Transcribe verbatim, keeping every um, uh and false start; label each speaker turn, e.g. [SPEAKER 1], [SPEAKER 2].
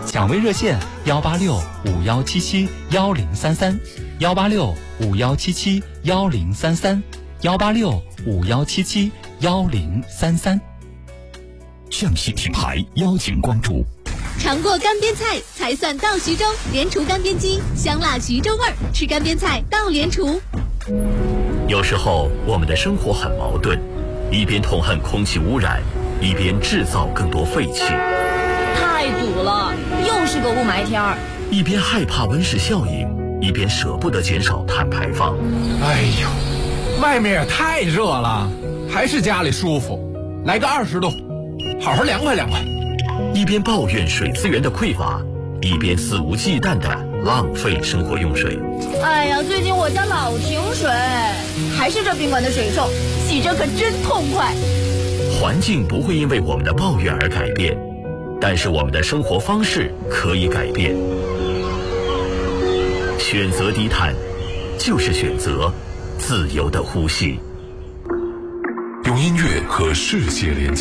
[SPEAKER 1] 抢微热线幺八六五幺七七幺零三三，幺八六五幺七七幺零三三，幺八六五幺七七幺零三三。
[SPEAKER 2] 象系品牌邀请关注。
[SPEAKER 3] 尝过干煸菜才算到徐州，莲厨干煸鸡，香辣徐州味儿，吃干煸菜到莲厨。
[SPEAKER 4] 有时候我们的生活很矛盾，一边痛恨空气污染，一边制造更多废气。
[SPEAKER 5] 太堵了，又是个雾霾天儿。
[SPEAKER 4] 一边害怕温室效应，一边舍不得减少碳排放。
[SPEAKER 6] 哎呦，外面也太热了，还是家里舒服。来个二十度，好好凉快凉快。
[SPEAKER 4] 一边抱怨水资源的匮乏，一边肆无忌惮地浪费生活用水。
[SPEAKER 5] 哎呀，最近我家老停水，还是这宾馆的水臭，洗着可真痛快。
[SPEAKER 4] 环境不会因为我们的抱怨而改变，但是我们的生活方式可以改变。选择低碳，就是选择自由的呼吸。
[SPEAKER 7] 用音乐和世界连接。